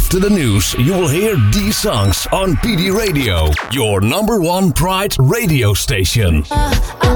After the news, you will hear these songs on PD Radio, your number one Pride radio station.